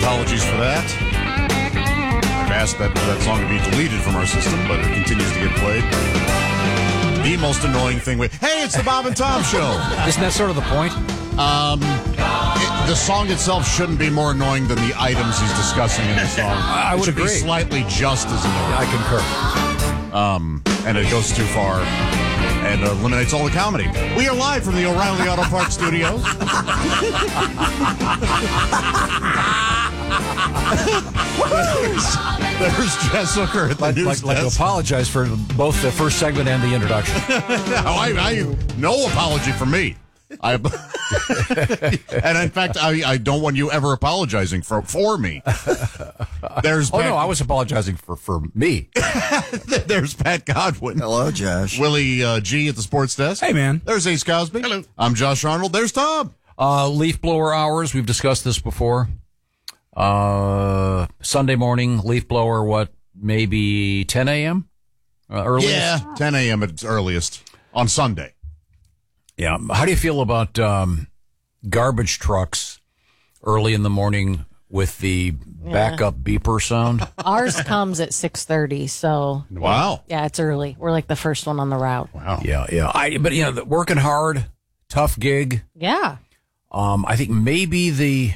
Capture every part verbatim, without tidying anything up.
Apologies for that. I've asked that, that song to be deleted from our system, but it continues to get played. The most annoying thing with, hey, it's the Bob and Tom Show. Isn't that sort of the point? Um, it, the song itself shouldn't be more annoying than the items he's discussing in the song. I would it should agree. be slightly just as annoying. I concur. Um, and it goes too far and eliminates all the comedy. We are live from the O'Reilly Auto Parts Studios. there's, there's Jess Hooker at the Like, news like, like to desk. apologize for both the first segment and the introduction. no, I, I, no apology from me. I, and in fact, I, I don't want you ever apologizing for for me. There's Oh, Pat, no, I was apologizing for, for me. There's Pat Godwin. Hello, Josh. Willie uh, G at the sports desk. Hey, man. There's Ace Cosby. Hello. I'm Josh Arnold. There's Tom. Uh, leaf blower hours, we've discussed this before. Uh, Sunday morning, leaf blower, what, maybe ten a.m.? Uh, earliest? Yeah, ten a.m. at its earliest on Sunday. Yeah. How do you feel about um, garbage trucks early in the morning with the Yeah. backup beeper sound? Ours comes at six thirty, so Wow. yeah, it's early. We're like the first one on the route. Wow. Yeah, yeah. I, but, you know, the- working hard, tough gig. Yeah. Um, I think maybe the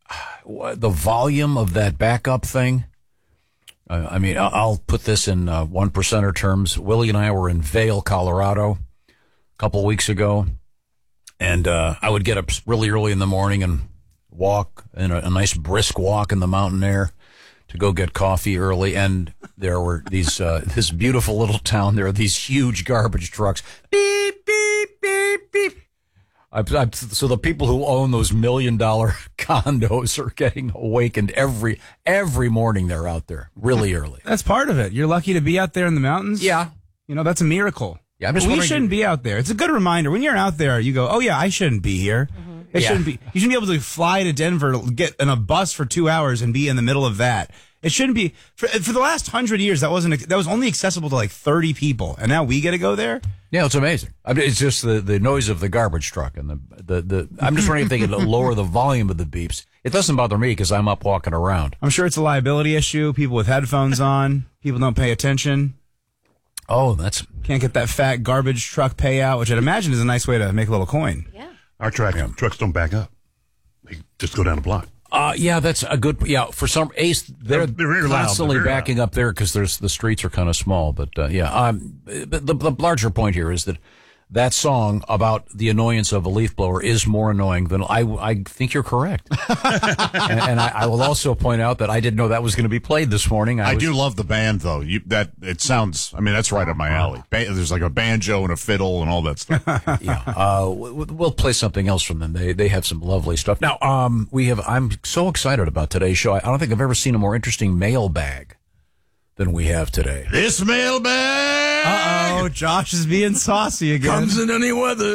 the volume of that backup thing. Uh, I mean, I'll, I'll put this in uh, one percenter terms. Willie and I were in Vail, Colorado, a couple weeks ago, and uh, I would get up really early in the morning and walk in a, a nice brisk walk in the mountain air to go get coffee early. And there were these uh, this beautiful little town. There are these huge garbage trucks. Beep beep beep beep. I, I, so the people who own those million dollar condos are getting awakened every every morning. They're out there really early. That's part of it. You're lucky to be out there in the mountains. Yeah. You know, that's a miracle. Yeah, I'm just we wondering- shouldn't be out there. It's a good reminder. When you're out there, you go, oh, yeah, I shouldn't be here. It Yeah. shouldn't be. You shouldn't be able to fly to Denver, get in a bus for two hours and be in the middle of that. It shouldn't be. For, for the last hundred years, that wasn't. That was only accessible to like thirty people, and now we get to go there. Yeah, it's amazing. I mean, it's just the, the noise of the garbage truck and the the, the I'm just wondering if they could lower the volume of the beeps. It doesn't bother me because I'm up walking around. I'm sure it's a liability issue. People with headphones on, people don't pay attention. Oh, that's Can't get that fat garbage truck payout, which I'd imagine is a nice way to make a little coin. Yeah. Our track, trucks don't back up. They just go down the block. uh yeah, that's a good yeah. For some Ace, they're, They're very loud. constantly They're very backing up there because there's the streets are kind of small. But uh, yeah, um, but the, the larger point here is that that song about the annoyance of a leaf blower is more annoying than I. I think you're correct, and, and I, I will also point out that I didn't know that was going to be played this morning. I, I was, do love the band, though. You, that it sounds. I mean, that's right up my alley. Ba- there's like a banjo and a fiddle and all that stuff. Yeah, uh, we- we'll play something else from them. They they have some lovely stuff. Now, um, we have. I'm so excited about today's show. I don't think I've ever seen a more interesting mailbag than we have today. This mailbag. Uh oh, Josh is being saucy again. in any weather.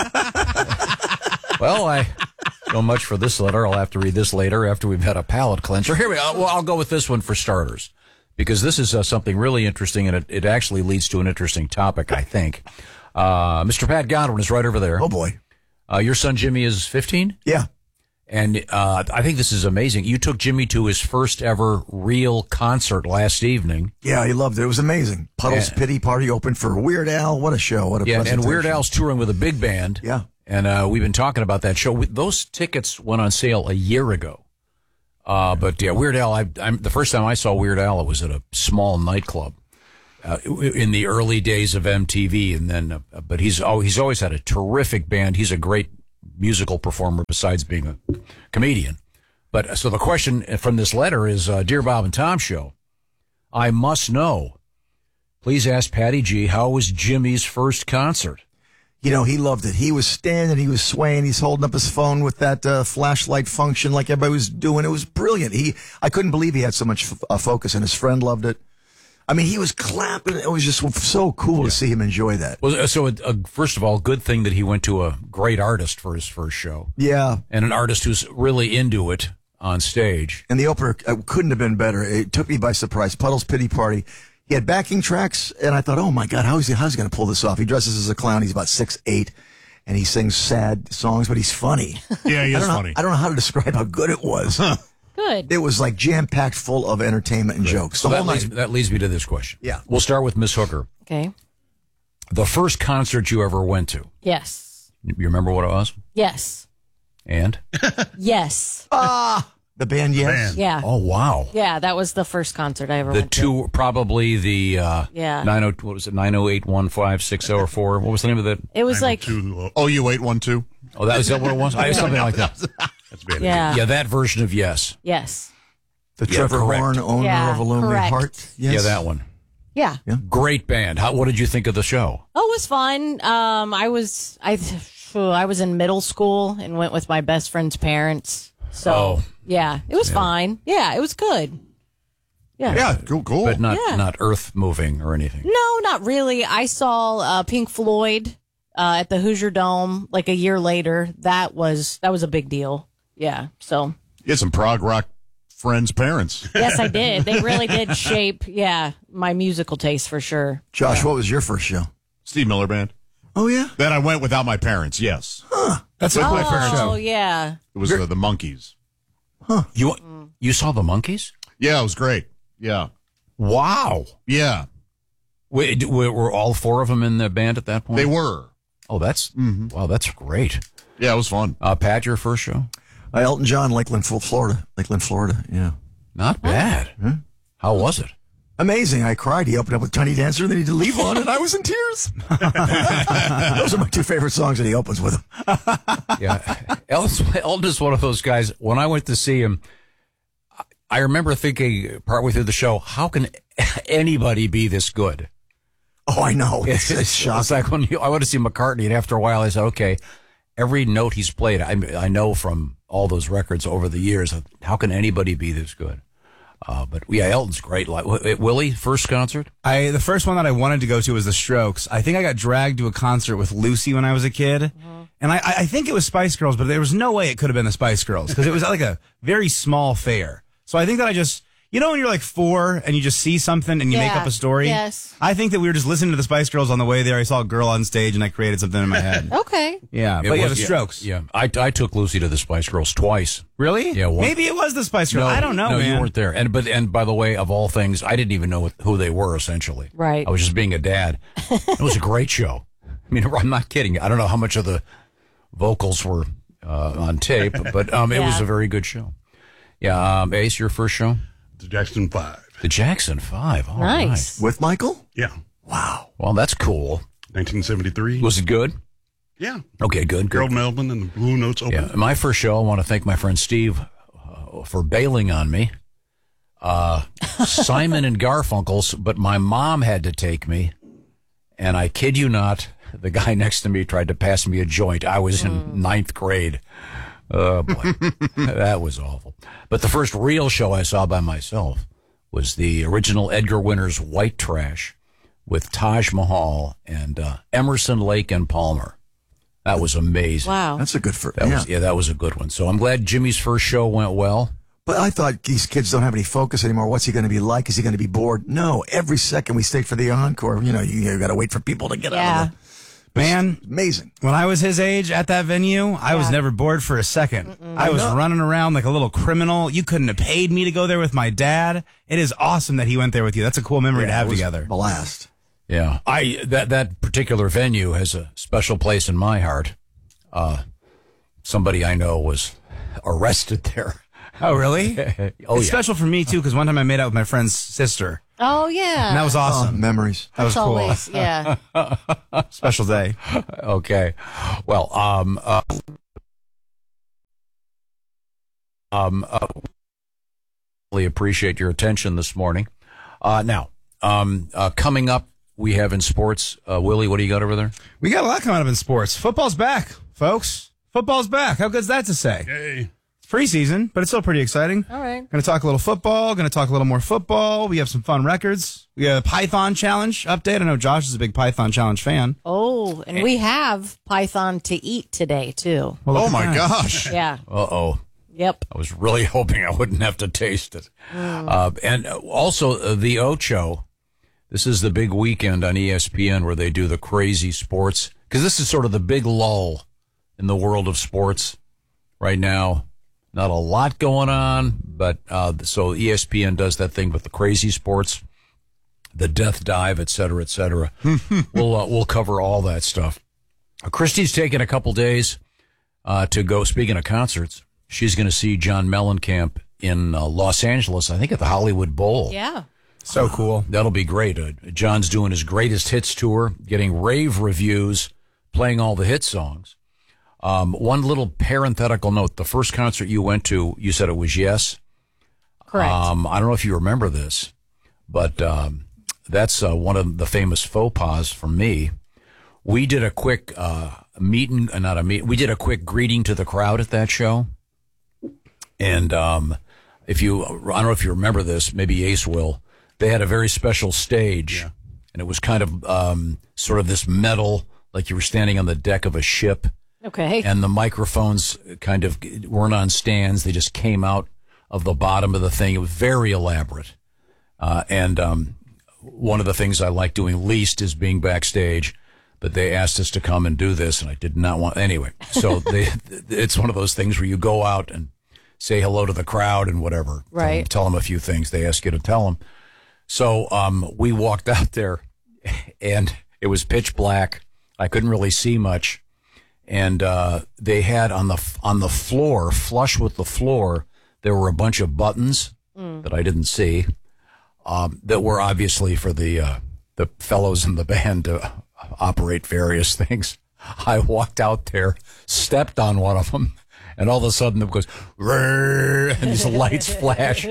Well, I don't much for this letter. I'll have to read this later after we've had a palate cleanser. Here we go. Well, I'll go with this one for starters because this is uh, something really interesting, and it, it actually leads to an interesting topic, I think. Uh, Mister Pat Godwin is right over there. Oh, boy. Uh, your son Jimmy is fifteen? Yeah. And uh, I think this is amazing. You took Jimmy to his first ever real concert last evening. Yeah, he loved it. It was amazing. Puddle's Yeah. Pity Party opened for Weird Al. What a show. What a Yeah, and presentation. Weird Al's touring with a big band. Yeah. And uh, we've been talking about that show. We, those tickets went on sale a year ago. Uh, but yeah, Weird Al, I, I'm, the first time I saw Weird Al, it was at a small nightclub uh, in the early days of M T V. And then, uh, but he's oh, he's always had a terrific band. He's a great musical performer besides being a comedian. But so the question from this letter is, uh, Dear Bob and Tom Show, I must know. Please ask Patty G, how was Jimmy's first concert? You know, he loved it. He was standing, he was swaying, he's holding up his phone with that uh, flashlight function like everybody was doing. It was brilliant. He, I couldn't believe he had so much f- uh, focus, and his friend loved it. I mean, he was clapping. It was just so cool yeah. to see him enjoy that. Well, so uh, first of all, good thing that he went to a great artist for his first show. Yeah. And an artist who's really into it on stage. And the opener uh, couldn't have been better. It took me by surprise. Puddle's Pity Party. He had backing tracks, and I thought, oh, my God, how is he, how's he going to pull this off? He dresses as a clown. He's about six eight, and he sings sad songs, but he's funny. Yeah, he I is don't know, funny. I don't know how to describe how good it was. Because Good. It was like jam packed full of entertainment and jokes. The So that whole leads, night. that leads me to this question. Yeah. We'll start with Miss Hooker. Okay. The first concert you ever went to. Yes. You remember what it was? Yes. And? Yes. The band, yes. band. Yeah. Oh, wow. Yeah, that was the first concert I ever The went to. two, probably the uh, Yeah. nine oh, what was it, nine oh eight one five six oh four? What was the name of that? It was like, Two, Oh, you eight one two. Oh, that was that what it was? I had something like that. that's bad. yeah. Yeah, that version of Yes. Yes. The Yeah, Trevor correct. Horn, owner Yeah, of a Lonely correct. Heart. Yes. Yeah, that one. Yeah. Great band. How, what did you think of the show? Oh, it was fun. Um, I was I I was in middle school and went with my best friend's parents. So Oh. yeah, it was fine. Yeah, it was good. Yeah. Yeah, cool, cool. But not Yeah. not earth moving or anything. No, not really. I saw uh, Pink Floyd uh, at the Hoosier Dome like a year later. That was that was a big deal. Yeah. So You had some prog rock friends' parents. yes, I did. They really did shape, yeah, my musical taste for sure. Josh, what was your first show? Steve Miller Band. Oh, yeah? Then I went without my parents. Yes, That's like my first Oh show. yeah. it was uh, the Monkees. You you saw the Monkees? Yeah, it was great. Yeah, Wow. yeah, Wait, were, were all four of them in the band at that point? they were. Oh, that's wow. That's great. Yeah, it was fun. Uh, Pat, your first show? Uh, Elton John, Lakeland, Florida. Lakeland, Florida, yeah. Not bad. How was it? Amazing. I cried. He opened up with Tiny Dancer, then he did Leave On, and I was in tears. Those are my two favorite songs that he opens with. Yeah, Elton's, Elton is one of those guys. When I went to see him, I remember thinking partway through the show, how can anybody be this good? Oh, I know. It's, it's It's shocking. like when you, I went to see McCartney, and after a while, I said, okay, every note he's played, I, I know from all those records over the years, how can anybody be this good? Uh, but yeah, Elton's great. Like, w- Willie, first concert? I the first one that I wanted to go to was the Strokes. I think I got dragged to a concert with Lucy when I was a kid, and I, I think it was Spice Girls, but there was no way it could have been the Spice Girls because it was like a very small fair. So I think that I just, you know, when you're like four and you just see something and you make Yeah. up a story. Yes. I think that we were just listening to the Spice Girls on the way there. I saw a girl on stage and I created something in my head. Okay. Yeah, It but yeah, was- the Strokes. Yeah, I, I took Lucy to the Spice Girls twice. Really? Yeah, one- Maybe it was the Spice Girls. I don't know, no, man. you weren't there. And but and by the way, of all things, I didn't even know what, who they were. Essentially, Right. I was just being a dad. It was a great show. I mean, I'm not kidding. I don't know how much of the vocals were uh, on tape, but um, it was Yeah. a very good show. Yeah, um, Ace, your first show, The Jackson Five. the Jackson Five. All Nice. right. With Michael? Yeah. Wow. Well, that's cool. nineteen seventy-three. Was it good? Yeah. Okay, good. good. Gerald Melvin and the Blue Notes open. Yeah, my first show. I want to thank my friend Steve uh, for bailing on me. Uh, Simon and Garfunkel's, but my mom had to take me, and I kid you not, the guy next to me tried to pass me a joint. I was in ninth grade. Oh boy, that was awful. But the first real show I saw by myself was the original Edgar Winter's White Trash with Taj Mahal and uh, Emerson, Lake and Palmer. That was amazing. Wow. That's a good for That yeah. was yeah, that was a good one. So I'm glad Jimmy's first show went well. But I thought these kids don't have any focus anymore. What's he going to be like? Is he going to be bored? No. Every second we stayed for the encore, you know, you, you got to wait for people to get Yeah. out of the. Man, Amazing. when I was his age at that venue, I was Yeah. never bored for a second. I was running around like a little criminal. You couldn't have paid me to go there with my dad. It is awesome that he went there with you. That's a cool memory to have It was together. Blast. Yeah, I that that particular venue has a special place in my heart. Uh, somebody I know was arrested there. Oh, really? Oh it's yeah, special for me, too, because one time I made out with my friend's sister. Oh yeah. And that was Oh, awesome. memories. that was It's cool. always, yeah. Special day. okay. Well, um, uh, um, uh, really appreciate your attention this morning. Uh, now, um, uh, coming up, we have in sports. Uh, Willie, what do you got over there? We got a lot coming up in sports. Football's back, folks. Football's back. How good's that to say? Yay. It's preseason, but it's still pretty exciting. All right. Going to talk a little football. Going to talk a little more football. We have some fun records. We have a Python Challenge update. I know Josh is a big Python Challenge fan. Oh, and we have Python to eat today too. Well, look Oh at my that. gosh. Yeah. Uh oh. Yep. I was really hoping I wouldn't have to taste it. Uh, and also uh, the Ocho. This is the big weekend on E S P N where they do the crazy sports. Because this is sort of the big lull in the world of sports right now. Not a lot going on, but uh, so E S P N does that thing with the crazy sports, the death dive, et cetera, et cetera. we'll uh, we'll cover all that stuff. Uh, Christy's taking a couple days uh, to go. Speaking of concerts, she's going to see John Mellencamp in uh, Los Angeles, I think at the Hollywood Bowl. Yeah. So cool. That'll be great. Uh, John's doing his greatest hits tour, getting rave reviews, playing all the hit songs. Um, one little parenthetical note. The first concert you went to, you said it was Yes. Correct. Um, I don't know if you remember this, but um, that's uh, one of the famous faux pas from me. We did a quick uh, meeting, uh, not a meet. We did a quick greeting to the crowd at that show. And um, if you, I don't know if you remember this, maybe Ace will. They had a very special stage, yeah. And it was kind of um, sort of this metal, like you were standing on the deck of a ship. Okay. And the microphones kind of weren't on stands. They just came out of the bottom of the thing. It was very elaborate. Uh, and um, one of the things I like doing least is being backstage. But they asked us to come and do this, and I did not want... Anyway, so they, it's one of those things where you go out and say hello to the crowd and whatever. Right. Tell them, tell them a few things. They ask you to tell them. So um, we walked out there, and it was pitch black. I couldn't really see much. And uh, they had on the on the floor, flush with the floor, there were a bunch of buttons mm. that I didn't see um, that were obviously for the uh, the fellows in the band to operate various things. I walked out there, stepped on one of them, and all of a sudden it goes, and these lights flash.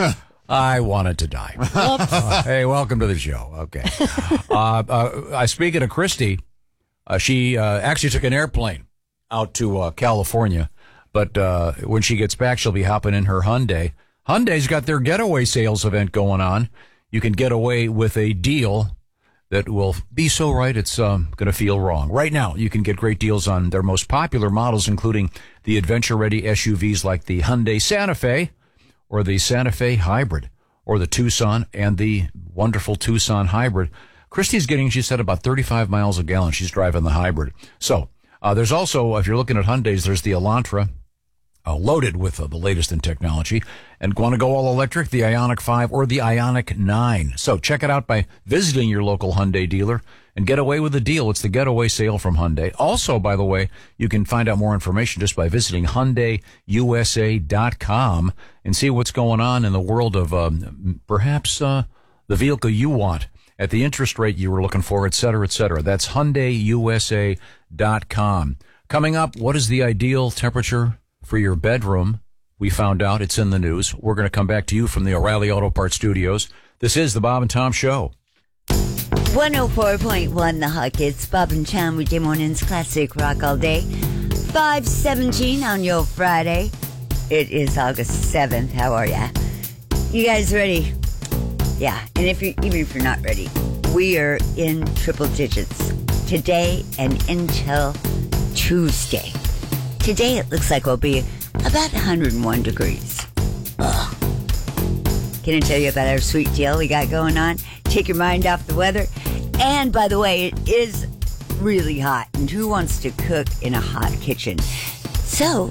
I wanted to die. Uh, hey, welcome to the show. Okay. Uh, uh, I speaking of Christy. Uh, she uh, actually took an airplane out to uh, California, but uh, when she gets back, she'll be hopping in her Hyundai. Hyundai's got their getaway sales event going on. You can get away with a deal that will be so right it's um, going to feel wrong. Right now, you can get great deals on their most popular models, including the adventure-ready S U Vs like the Hyundai Santa Fe or the Santa Fe Hybrid or the Tucson and the wonderful Tucson Hybrid. Christy's getting, she said, about thirty-five miles a gallon. She's driving the hybrid. So uh, there's also, if you're looking at Hyundais, there's the Elantra, uh, loaded with uh, the latest in technology. And want to go all electric, the Ioniq five or the Ioniq nine. So check it out by visiting your local Hyundai dealer and get away with the deal. It's the getaway sale from Hyundai. Also, by the way, you can find out more information just by visiting Hyundai U S A dot com and see what's going on in the world of um, perhaps uh, the vehicle you want, at the interest rate you were looking for, et cetera, et cetera. That's Hyundai U S A dot com. Coming up, what is the ideal temperature for your bedroom? We found out. It's in the news. We're going to come back to you from the O'Reilly Auto Parts Studios. This is the Bob and Tom Show. one oh four point one The Huck. It's Bob and Tom with your morning's classic rock all day. five seventeen on your Friday. It is August seventh. How are ya? You guys ready? Yeah, and if you even if you're not ready, we are in triple digits today and until Tuesday. Today it looks like we'll be about one hundred one degrees. Ugh. Can I tell you about our sweet deal we got going on? Take your mind off the weather. And by the way, it is really hot. And who wants to cook in a hot kitchen? So,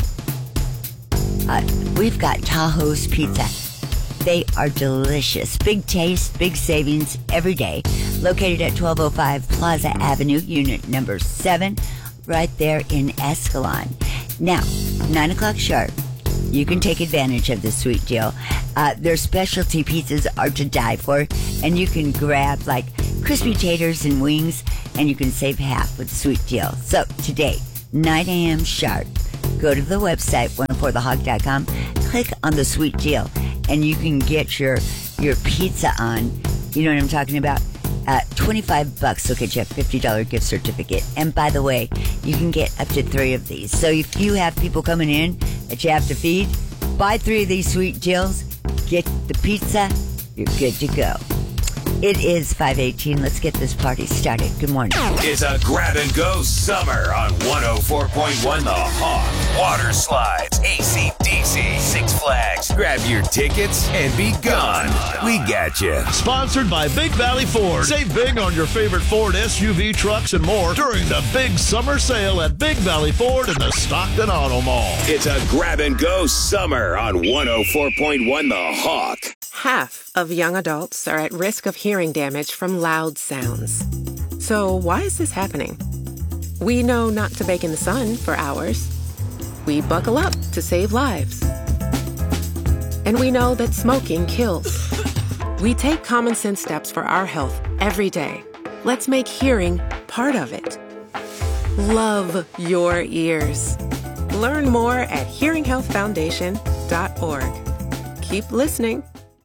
uh, we've got Tahoe's Pizza. They are delicious. Big taste, big savings every day. Located at twelve oh five Plaza Avenue, unit number seven, right there in Escalon. Now, nine o'clock sharp, you can take advantage of this sweet deal. Uh, their specialty pizzas are to die for, and you can grab like crispy taters and wings, and you can save half with the sweet deal. So, today, nine a.m. sharp, go to the website, one oh four the hog dot com, click on the sweet deal, and you can get your your pizza on. You know what I'm talking about? Uh, twenty-five bucks will get you a fifty dollars gift certificate. And by the way, you can get up to three of these. So if you have people coming in that you have to feed, buy three of these sweet deals, get the pizza, you're good to go. It is five eighteen. Let's get this party started. Good morning. It's a grab and go summer on one oh four point one The Hog. Water slides, A C D C, six flags. Grab your tickets and be gone. We got you. Sponsored by Big Valley Ford. Save big on your favorite Ford S U V trucks and more during the big summer sale at Big Valley Ford in the Stockton Auto Mall. It's a grab and go summer on one oh four point one The Hawk. Half of young adults are at risk of hearing damage from loud sounds. So why is this happening? We know not to bake in the sun for hours. We buckle up to save lives. And we know that smoking kills. We take common sense steps for our health every day. Let's make hearing part of it. Love your ears. Learn more at hearing health foundation dot org. Keep listening.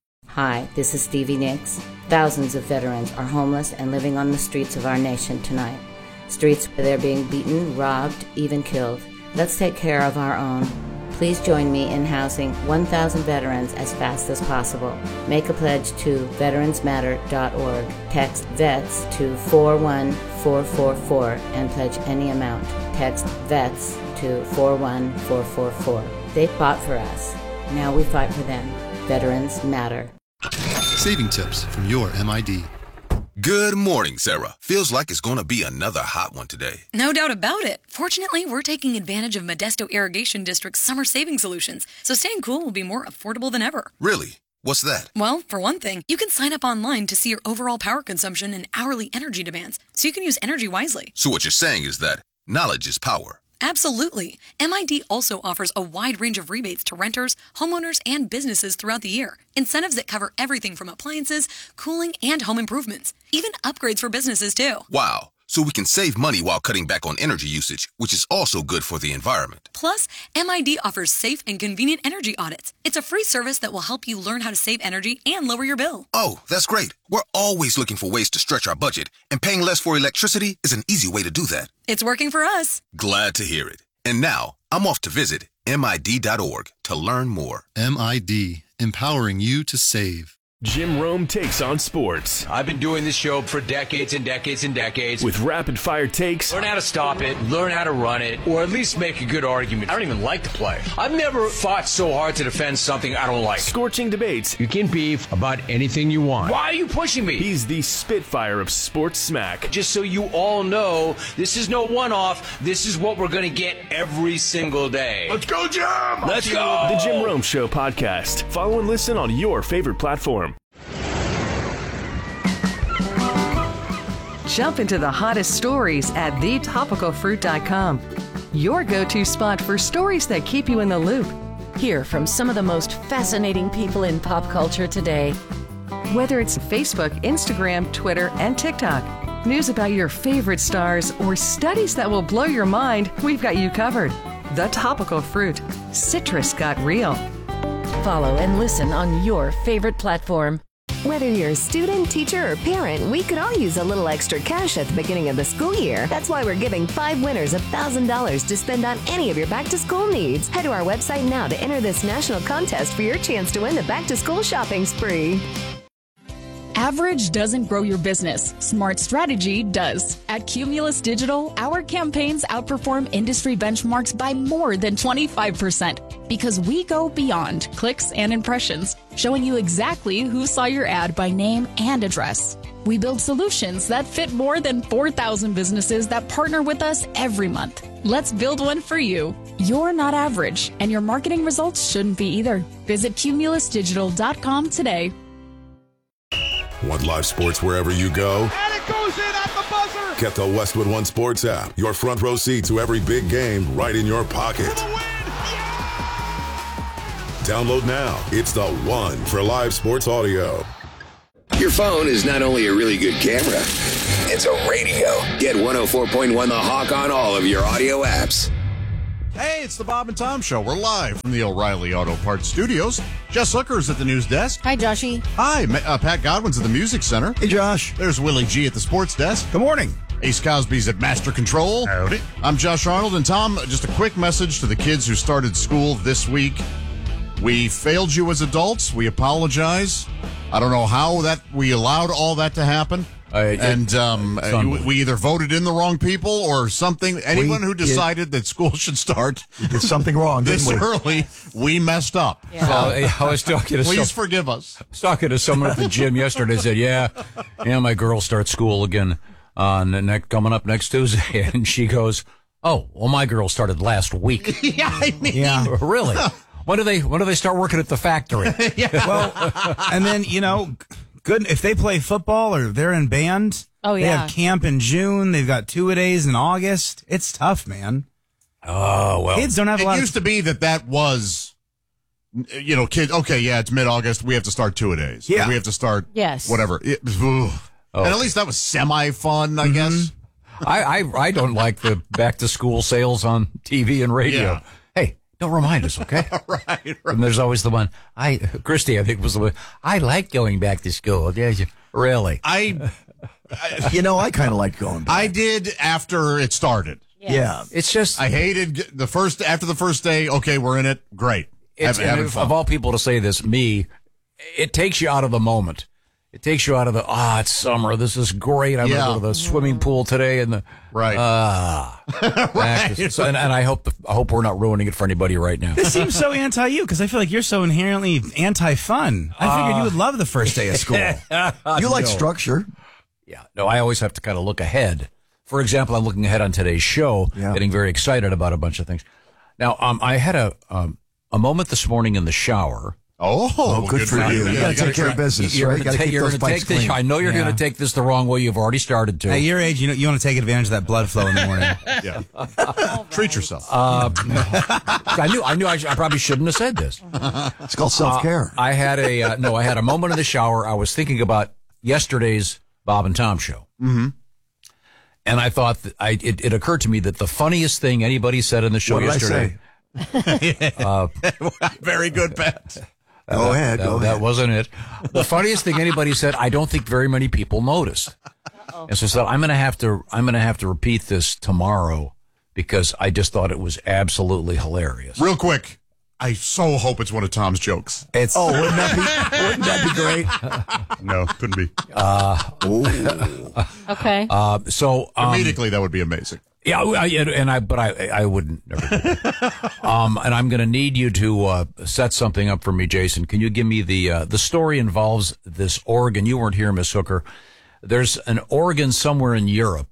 Hi, this is Stevie Nicks. Thousands of veterans are homeless and living on the streets of our nation tonight. Streets where they're being beaten, robbed, even killed. Let's take care of our own. Please join me in housing one thousand veterans as fast as possible. Make a pledge to veterans matter dot org. Text VETS to four one four four four and pledge any amount. Text VETS to four one four four four. They fought for us. Now we fight for them. Veterans matter. Saving tips from your M I D. Good morning, Sarah. Feels like it's going to be another hot one today. No doubt about it. Fortunately, we're taking advantage of Modesto Irrigation District's summer saving solutions, so staying cool will be more affordable than ever. Really? What's that? Well, for one thing, you can sign up online to see your overall power consumption and hourly energy demands, so you can use energy wisely. So what you're saying is that knowledge is power. Absolutely. M I D also offers a wide range of rebates to renters, homeowners, and businesses throughout the year. Incentives that cover everything from appliances, cooling, and home improvements. Even upgrades for businesses, too. Wow. So we can save money while cutting back on energy usage, which is also good for the environment. Plus, M I D offers safe and convenient energy audits. It's a free service that will help you learn how to save energy and lower your bill. Oh, that's great. We're always looking for ways to stretch our budget, and paying less for electricity is an easy way to do that. It's working for us. Glad to hear it. And now, I'm off to visit M I D dot org to learn more. M I D, empowering you to save. Jim Rome takes on sports. I've been doing this show for decades and decades and decades. With rapid-fire takes. Learn how to stop it, learn how to run it, or at least make a good argument. I don't even like to play. I've never fought so hard to defend something I don't like. Scorching debates. You can beef about anything you want. Why are you pushing me? He's the Spitfire of sports smack. Just so you all know, this is no one-off. This is what we're going to get every single day. Let's go, Jim! Let's go! The Jim Rome Show podcast. Follow and listen on your favorite platform. Jump into the hottest stories at the topical fruit dot com. Your go-to spot for stories that keep you in the loop. Hear from some of the most fascinating people in pop culture today. Whether it's Facebook, Instagram, Twitter, and TikTok, news about your favorite stars, or studies that will blow your mind, we've got you covered. The Topical Fruit. Citrus got real. Follow and listen on your favorite platform. Whether you're a student, teacher, or parent, we could all use a little extra cash at the beginning of the school year. That's why we're giving five winners one thousand dollars to spend on any of your back-to-school needs. Head to our website now to enter this national contest for your chance to win the back-to-school shopping spree. Average doesn't grow your business. Smart strategy does. At Cumulus Digital, our campaigns outperform industry benchmarks by more than twenty-five percent because we go beyond clicks and impressions, showing you exactly who saw your ad by name and address. We build solutions that fit more than four thousand businesses that partner with us every month. Let's build one for you. You're not average, and your marketing results shouldn't be either. Visit cumulus digital dot com today. Want live sports wherever you go? And it goes in at the buzzer! Get the Westwood One Sports app. Your front row seat to every big game right in your pocket. Download now. It's the one for live sports audio. Your phone is not only a really good camera, it's a radio. Get one oh four point one The Hawk on all of your audio apps. Hey, it's the Bob and Tom Show. We're live from the O'Reilly Auto Parts Studios. Jess Hooker's at the news desk. Hi, Joshy. Hi, uh, Pat Godwin's at the Music Center. Hey, Josh. There's Willie G at the sports desk. Good morning. Ace Cosby's at Master Control. Howdy. I'm Josh Arnold. And Tom, just a quick message to the kids who started school this week. We failed you as adults. We apologize. I don't know how that we allowed all that to happen. Uh, it- and um, it's uh, unbelievable. we either voted in the wrong people or something. Anyone We who did- decided that school should start We did something wrong, didn't this we? early, we messed up. So, I I was talking to Please some- forgive us. I was talking to someone at the gym yesterday. Said, "Yeah, yeah, my girl starts school again on the next coming up next Tuesday," and she goes, "Oh, well, my girl started last week." yeah, I mean, Yeah. Really? When do they when do they start working at the factory? Well, and then, you know, good if they play football or they're in band. Oh, They yeah. have camp in June. They've got two-a-days in August. It's tough, man. Oh, well. Kids don't have a it lot used of... to be that that was, you know, kids. Okay, yeah, it's mid-August. We have to start two a days. Yeah. we have to start. Yes. whatever. It, ugh. And at least that was semi-fun, I guess. I, I I don't like the back to school sales on T V and radio. Yeah. Hey, don't remind us, okay? right, right. And there's always the one. I Christy, I think was the one. I like going back to school. Yeah, you- really. I, You know, I kind of like going back. I did after it started. Yeah. It's just I hated g- the first after the first day. Okay, we're in it. Great. it's, Have- and having if- fun. of all people to say this, me, it takes you out of the moment. It takes you out of the ah, it's summer. This is great. I'm Yeah. gonna go to the swimming pool today, and the Right. ah, back to- so- and, and I hope the, I hope we're not ruining it for anybody right now. This seems so anti you because I feel like you're so inherently anti-fun. I figured you would love the first day of school. You like No. structure. Yeah, no, I always have to kind of look ahead. For example, I'm looking ahead on today's show, Yeah. getting very excited about a bunch of things. Now, um, I had a um, a moment this morning in the shower. Oh, Oh, good for you. You gotta take care of business, You're right? gonna Gotta take- keep you're those gonna pipes take this. clean. I know you're Yeah. going to take this the wrong way. You've already started to. At your age, you know you want to take advantage of that blood flow in the morning. Yeah. Treat yourself. Uh, I knew. I knew. I, sh- I probably shouldn't have said this. It's called self-care. I had a uh, no. I had a moment in the shower. I was thinking about yesterday's Bob and Tom show. Mm-hmm. And I thought that I it, it occurred to me that the funniest thing anybody said in the show What did I yesterday. uh, Very good, Pat. Go ahead. that, Go that ahead. wasn't it. The funniest thing anybody said, I don't think very many people noticed. And so I said, I'm going to have to I'm going to have to repeat this tomorrow because I just thought it was absolutely hilarious. Real quick, I so hope it's one of Tom's jokes. It's Oh, wouldn't that be? Wouldn't that be great? No, couldn't be. Okay. Uh, so um, Comedically, that would be amazing. Yeah, I, and I, but I, I wouldn't. Never do that. um, and I'm going to need you to uh, set something up for me, Jason. Can you give me the uh, the story involves this organ? You weren't here, Miss Hooker. There's an organ somewhere in Europe,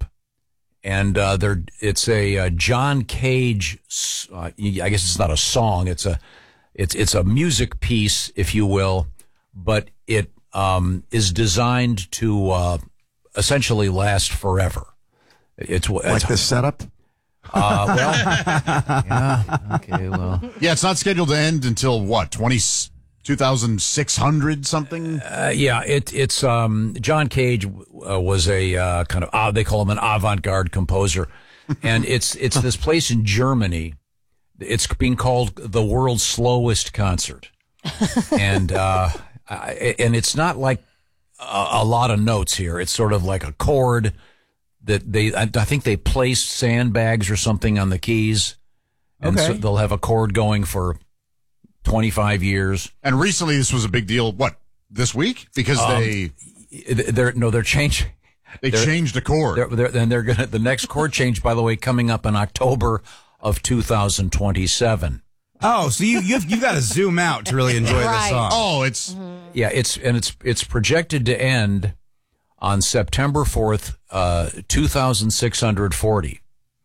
and uh, there it's a uh, John Cage. Uh, I guess it's not a song. It's a it's it's a music piece, if you will, but it um, is designed to uh, essentially last forever. It's Like it's, the setup? uh, well, yeah, okay, well, Yeah, it's not scheduled to end until what, twenty, two thousand six hundred something? uh, yeah, it, it's, um, John Cage uh, was a, uh, kind of, uh, they call him an avant-garde composer. And it's, it's this place in Germany. It's being called the world's slowest concert. And, uh, I, and it's not like a, a lot of notes here. It's sort of like a chord that they, I, I think they placed sandbags or something on the keys. And Okay. so they'll have a chord going for twenty-five years. And recently this was a big deal, what, this week? Because Um, they They're, no, they're changing. they they're- changed the chord. They're, they're, and they're gonna, the next chord change, by the way, coming up in October of two thousand twenty-seven. Oh, so you you've, you've got to zoom out to really enjoy Right. this song. Oh, it's Yeah, it's, and it's, it's projected to end on September fourth, uh, two thousand six hundred forty.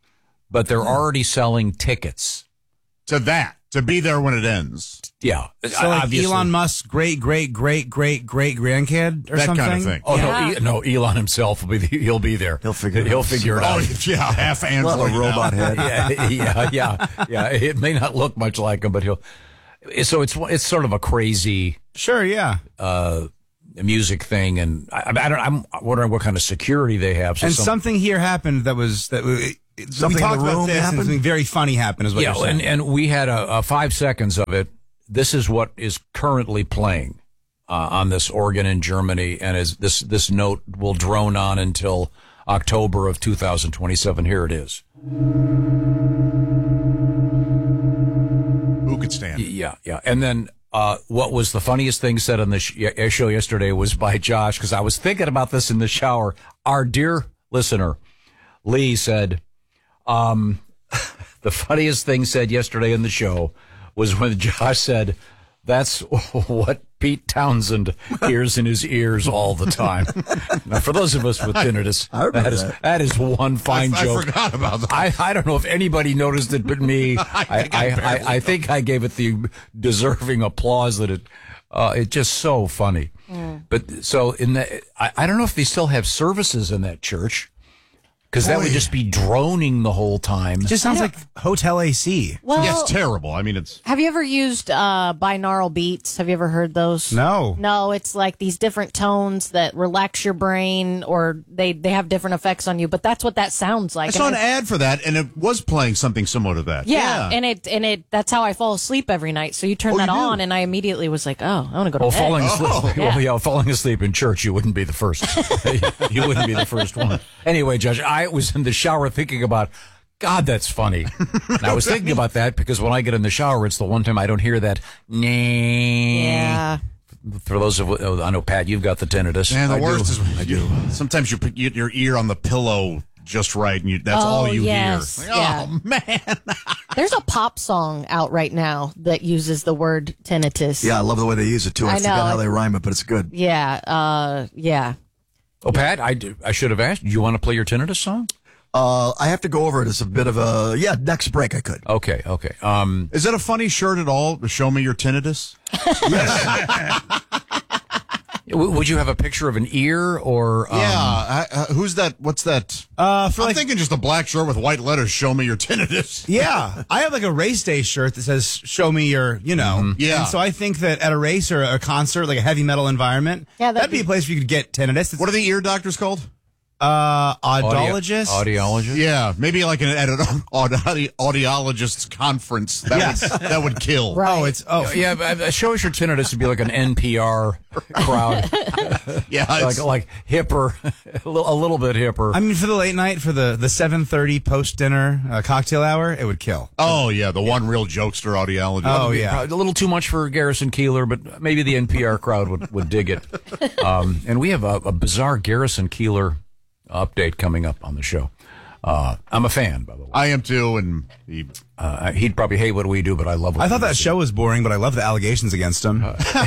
But they're already selling tickets. to that, to be there when it ends. Yeah. So like obviously. Elon Musk's great great great great great grandkid or That something. kind of thing. Oh, Yeah. no, E- no, Elon himself will be, he'll be there. He'll figure it He'll out. figure it Oh, out. yeah, half Well, Android a robot now. head. yeah, yeah, yeah, yeah. It may not look much like him, but he'll. So it's it's sort of a crazy Sure, yeah. uh, music thing, and I, I don't. I'm wondering what kind of security they have. So And some- something here happened that was that we, Something we in talked the about room this, and happened? something very funny happened. Is what yeah, you're saying. and and we had a, a five seconds of it. This is what is currently playing uh, on this organ in Germany, and is this this note will drone on until October of two thousand twenty-seven. Here it is. Who could stand? Yeah, yeah, and then uh, what was the funniest thing said on the sh- show yesterday was by Josh, because I was thinking about this in the shower. Our dear listener, Lee, said, um, the funniest thing said yesterday in the show was when Josh said, that's what Pete Townsend hears in his ears all the time. Now, for those of us with tinnitus, that is, that. that is one fine I, joke. I forgot about that. I, I don't know if anybody noticed it but me. I, I, think I, I, I, I think I gave it the deserving applause that it, uh, it's just so funny. Mm. But so in the, I, I don't know if they still have services in that church. Because that would just be droning the whole time. It just sounds like hotel A C. Well, yeah, it's terrible. I mean, it's... Have you ever used uh, binaural beats? Have you ever heard those? No. No, it's like these different tones that relax your brain, or they, they have different effects on you, but that's what that sounds like. I saw and an I, ad for that, and it was playing something similar to that. Yeah, yeah, and it and it that's how I fall asleep every night. So you turn Oh, that you do? on, and I immediately was like, oh, I want to go to well, bed. falling asleep. Oh. Yeah. Well, yeah, falling asleep in church, you wouldn't be the first. You wouldn't be the first one. Anyway, Judge, I was in the shower thinking about, God, that's funny. And I was thinking about that because when I get in the shower, it's the one time I don't hear that. Yeah. For those of oh, I know, Pat, you've got the tinnitus. Man, the I worst do. is when I you, do. sometimes you put you- your ear on the pillow just right, and you, that's Oh, all you yes. hear. Like, Yeah. oh, man. There's a pop song out right now that uses the word tinnitus. Yeah, I love the way they use it, too. I, I forgot know. how they rhyme it, but it's good. Yeah, uh, yeah. Oh, Pat, I, do, I should have asked. Do you want to play your tinnitus song? Uh, I have to go over it as a bit of a, yeah, next break I could. Okay, okay. Um, Is that a funny shirt at all? Show me your tinnitus? w- would you have a picture of an ear or? Um, yeah. I, uh, who's that? What's that? Uh, for I'm like, thinking just a black shirt with white letters. Show me your tinnitus. yeah, I have like a race day shirt that says "Show me your," you know. Mm-hmm. Yeah. And so I think that at a race or a concert, like a heavy metal environment, Yeah, that'd that'd be a place where you could get tinnitus. It's, What are the ear doctors called? uh, audio- audiologist? Audiologist? Yeah, maybe like an, at an audi- audiologist's conference. That Yes. would that would kill. Oh, it's oh Yeah, but, uh, show us your tinnitus would be like an N P R crowd. Yeah, like it's- like hipper, a little, a little bit hipper. I mean, for the late night, for the, the seven thirty post-dinner uh, cocktail hour, it would kill. Oh yeah, the one real jokester audiologist. Oh, yeah. Probably a little too much for Garrison Keeler, but maybe the N P R crowd would, would dig it. Um, and we have a, a bizarre Garrison Keeler update coming up on the show. Uh, I'm a fan, by the way. I am too, and he, Uh, he'd probably hate what we do, but I love what I we thought that do. show was boring, but I love the allegations against him.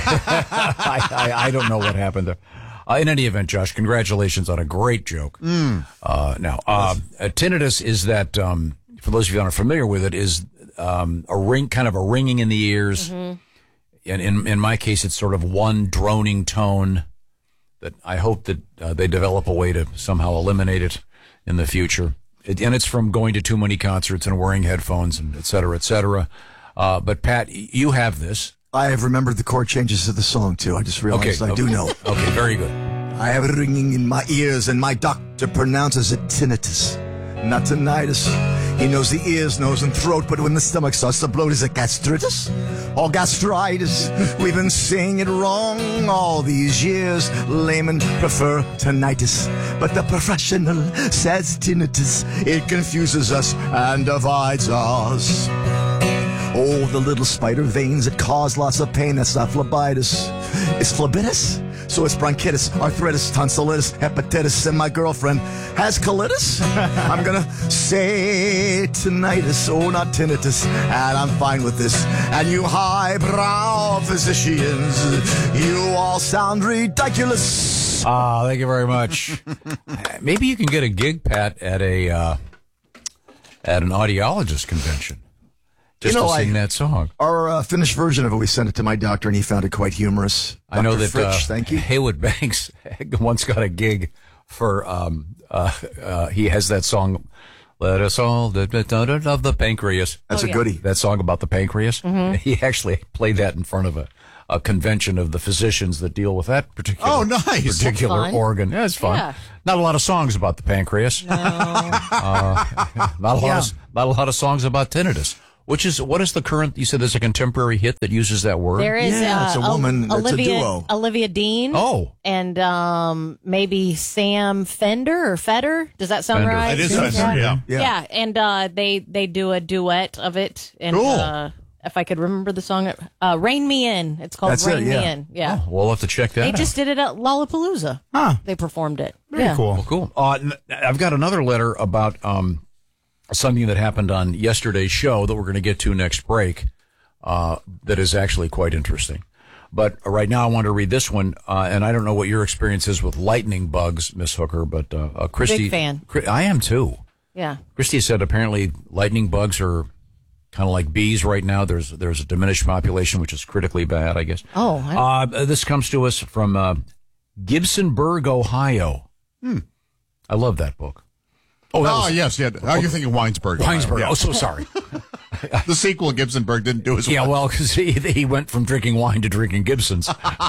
I, I, I don't know what happened there. Uh, in any event, Josh, congratulations on a great joke. Mm. Uh, now, uh, uh, tinnitus is that, um, for those of you who aren't familiar with it, is um, a ring, kind of a ringing in the ears. Mm-hmm. And in, in my case, it's sort of one droning tone that I hope that uh, they develop a way to somehow eliminate it in the future. It, and it's from going to too many concerts and wearing headphones and et cetera, et cetera. Uh, but Pat, you have this. I have remembered the chord changes to the song, too. I just realized Okay, I do okay. know. Okay, very good. I have it ringing in my ears, and my doctor pronounces it tinnitus, not tinnitus. He knows the ears, nose, and throat, but when the stomach starts to bloat, is it gastritis or gastritis? We've been saying it wrong all these years. Laymen prefer tinnitus, but the professional says tinnitus. It confuses us and divides us. Oh, the little spider veins that cause lots of pain. That's not phlebitis. It's phlebitis. So it's bronchitis, arthritis, tonsillitis, hepatitis, and my girlfriend has colitis. I'm gonna say tinnitus, oh, not tinnitus, and I'm fine with this. And you highbrow physicians, you all sound ridiculous. Ah, thank you very much. Maybe you can get a gig, Pat, at a uh, at an audiologist convention. Just You know, to sing I- that song. Our uh, finished version of it, we sent it to my doctor, and he found it quite humorous. I know Doctor that Fritsch, uh, thank you. Haywood Banks once got a gig for, um, uh, uh, he has that song, Let Us All da, da, da, da, Love the Pancreas. That's Oh, a yeah. goodie. That song about the pancreas. Mhm. He actually played that in front of a, a convention of the physicians that deal with that particular, Oh, nice. particular That's fun. organ. Yeah, it's fun. Yeah. Not a lot of songs about the pancreas. No. Uh, not a lot Yeah. of not a lot of songs about tinnitus. Which is what is the current? You said there's a contemporary hit that uses that word. There is Yeah, uh, it's a woman, Ol- it's a Olivia, duo. Olivia Dean. Oh. And um, maybe Sam Fender or Feder. Does that sound Fender. right? It is Fender, yeah. Yeah. Yeah, and uh, they they do a duet of it, and Cool. uh, if I could remember the song. Uh, Rain Me In. It's called That's it, Rain yeah. Me In. Yeah. Oh, we'll have to check that They out. just did it at Lollapalooza. Huh. They performed it. Very yeah. cool. Well, cool. Uh, n- I've got another letter about um, something that happened on yesterday's show that we're going to get to next break uh, that is actually quite interesting. But right now I want to read this one, uh, and I don't know what your experience is with lightning bugs, Miss Hooker, but uh, uh, Christy... Big fan. I am too. Yeah. Christy said apparently lightning bugs are kind of like bees right now. There's there's a diminished population, which is critically bad, I guess. Oh. I- Uh, this comes to us from uh, Gibsonburg, Ohio. Hmm. I love that book. Oh, that was- yes, yeah. Oh, you're thinking Weinsberg. Weinsberg. Yeah. Oh, so sorry. The sequel, Gibsonburg, didn't do as well. Yeah, well, because he, he went from drinking wine to drinking Gibsons.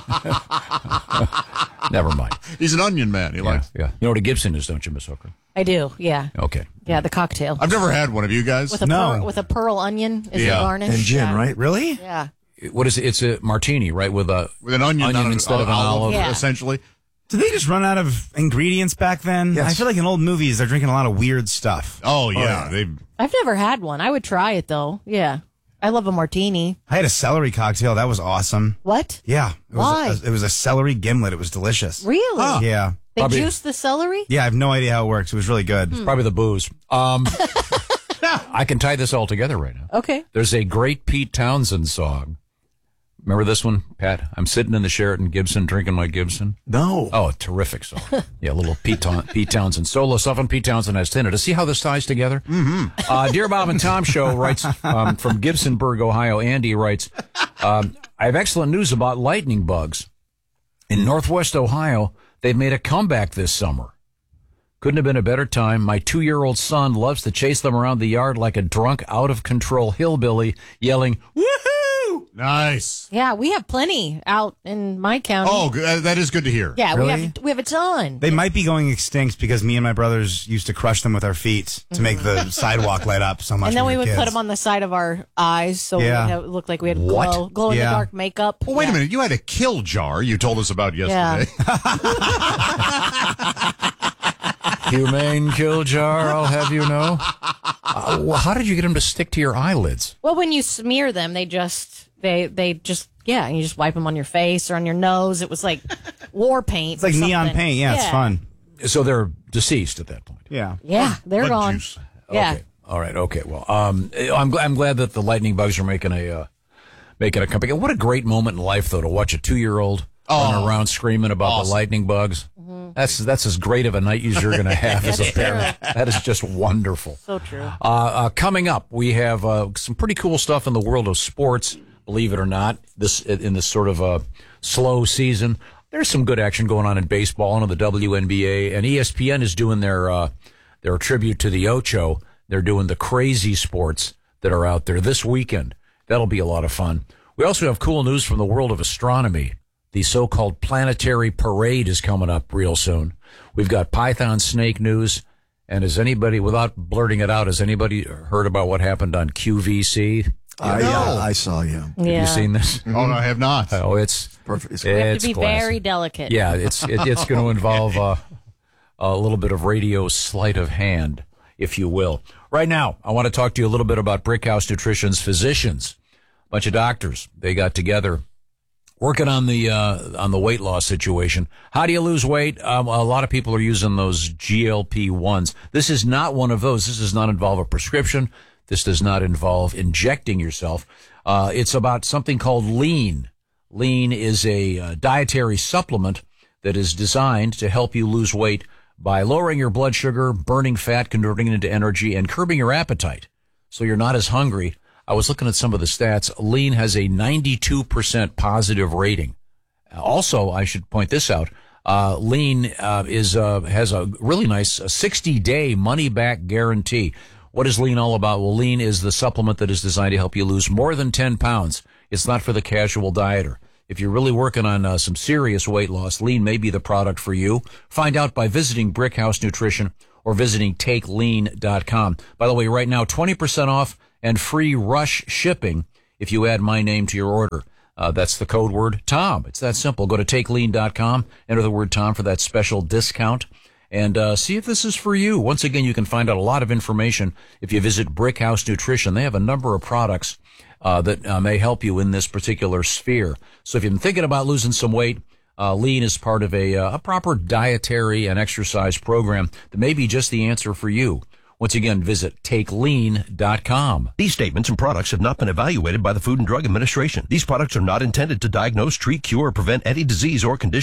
Never mind. He's an onion man. He Yeah, likes. yeah. You know what a Gibson is, don't you, Miss Hooker? I do. Yeah. Okay. Yeah, the cocktail. I've never had one of you guys. With a No. pearl, with a pearl onion is Yeah. the garnish. And gin, yeah. right? Really? Yeah. What is it? It's a martini, right? With a With an onion, onion not an- instead of an olive. Yeah. essentially. Did they just run out of ingredients back then? Yes. I feel like in old movies they're drinking a lot of weird stuff. Oh, yeah. yeah. They I've never had one. I would try it though. Yeah. I love a martini. I had a celery cocktail. That was awesome. What? Yeah. It was Why? A, it was a celery gimlet. It was delicious. Really? Yeah. They Probably- juice the celery? Yeah, I have no idea how it works. It was really good. Hmm. Probably the booze. Um, I can tie this all together right now. Okay. There's a great Pete Townsend song. Remember this one, Pat? I'm sitting in the Sheraton Gibson drinking my Gibson. No. Oh, a terrific song. Yeah, a little Pete, Ta- Pete Townsend solo stuff, and Pete Townsend has tinnitus. See how this ties together? Mm-hmm. Uh, Dear Bob and Tom Show writes um, from Gibsonburg, Ohio. Andy writes, um, I have excellent news about lightning bugs. In Northwest Ohio, they've made a comeback this summer. Couldn't have been a better time. My two-year-old son loves to chase them around the yard like a drunk, out-of-control hillbilly, yelling, woohoo! nice. Yeah, we have plenty out in my county. Oh, good. Uh, that is good to hear. yeah, Really? we have we have a ton. They might be going extinct because me and my brothers used to crush them with our feet to make the sidewalk light up so much. and then when we were would kids. put them on the side of our eyes so Yeah. we would have, look like we had What? glow, glow in Yeah. the dark makeup. Well, wait Yeah. a minute. You had a kill jar you told us about yesterday. Humane kill jar, I'll have you know. Uh, well, how did you get them to stick to your eyelids? Well, when you smear them, they just they they just yeah, you just wipe them on your face or on your nose. It was like war paint. It's like or neon something. paint. Yeah, it's fun. So they're deceased at that point. Yeah. Yeah, they're Bug gone. juice. Yeah. Okay. All right. Okay. Well, um, I'm gl- I'm glad that the lightning bugs are making a uh, making a comeback. What a great moment in life, though, to watch a two year old run Oh, around screaming about awesome. the lightning bugs. That's that's as great of a night as you're going to have as a parent. That is just wonderful. So true. Uh, uh, coming up, we have uh, some pretty cool stuff in the world of sports. Believe it or not, this in this sort of uh, slow season, there's some good action going on in baseball and in the W N B A. And E S P N is doing their uh, their tribute to the Ocho. They're doing the crazy sports that are out there this weekend. That'll be a lot of fun. We also have cool news from the world of astronomy. The so-called planetary parade is coming up real soon. We've got Python snake news. And has anybody, without blurting it out, has anybody heard about what happened on Q V C? I, No. uh, I saw you. Have Yeah. you seen this? Oh, no, I have not. Oh, it's Perfect. It's We have it's to be classic. very delicate. Yeah, it's it, it's going to involve uh, a little bit of radio sleight of hand, if you will. Right now, I want to talk to you a little bit about Brickhouse Nutrition's physicians, a bunch of doctors. They got together, working on the uh, on the weight loss situation. How do you lose weight? Um, a lot of people are using those G L P ones. This is not one of those. This does not involve a prescription. This does not involve injecting yourself. Uh, it's about something called Lean. Lean is a uh, dietary supplement that is designed to help you lose weight by lowering your blood sugar, burning fat, converting it into energy, and curbing your appetite so you're not as hungry. I was looking at some of the stats. Lean has a ninety-two percent positive rating. Also, I should point this out. Uh, Lean uh, is uh, has a really nice sixty-day money-back guarantee. What is Lean all about? Well, Lean is the supplement that is designed to help you lose more than ten pounds. It's not for the casual dieter. If you're really working on uh, some serious weight loss, Lean may be the product for you. Find out by visiting Brickhouse Nutrition or visiting take lean dot com. By the way, right now, twenty percent off and free rush shipping if you add my name to your order. Uh, that's the code word Tom. It's that simple. Go to take lean dot com, enter the word Tom for that special discount, and uh, see if this is for you. Once again, you can find out a lot of information if you visit Brickhouse Nutrition. They have a number of products uh, that uh, may help you in this particular sphere. So if you've been thinking about losing some weight, uh, Lean is part of a, uh, a proper dietary and exercise program that may be just the answer for you. Once again, visit take lean dot com. These statements and products have not been evaluated by the Food and Drug Administration. These products are not intended to diagnose, treat, cure, or prevent any disease or condition.